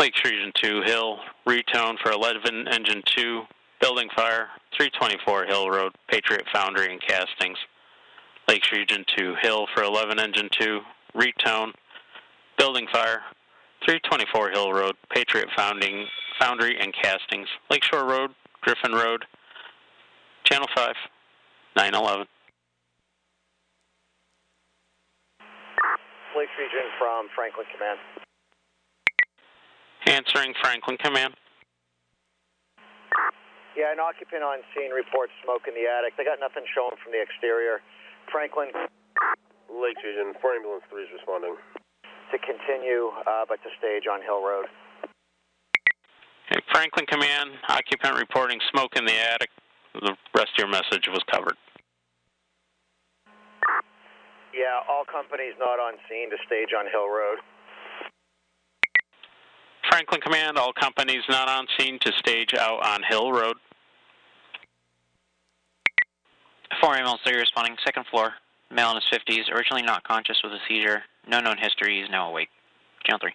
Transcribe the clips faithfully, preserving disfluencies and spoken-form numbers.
Lakes Region two, Hill, retone for eleven, engine two, building fire, three twenty-four Hill Road, Patriot Foundry and Castings. Lakes Region two, Hill for eleven, engine two, retone, building fire, three twenty-four Hill Road, Patriot Founding, Foundry and Castings. Lakeshore Road, Griffin Road, Channel five, nine eleven. Lakes Region from Franklin Command. Answering Franklin Command. Yeah, an occupant on scene reports smoke in the attic. They got nothing showing from the exterior. Franklin. Lakes Region, four ambulance three is responding. To continue, uh, but to stage on Hill Road. Okay, Franklin Command, occupant reporting smoke in the attic. The rest of your message was covered. Yeah, all companies not on scene to stage on Hill Road. Franklin Command, all companies not on scene to stage out on Hill Road. four ambulance three responding, second floor. Male in his fifties, originally not conscious with a seizure. No known history, is now awake. Channel three.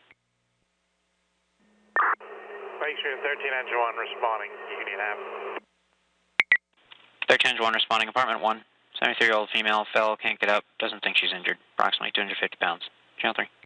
Lakes Region thirteen, engine one responding. You need half. thirteen, engine one responding, apartment one. seventy-three-year-old female fell, can't get up, doesn't think she's injured. Approximately two hundred fifty pounds. Channel three.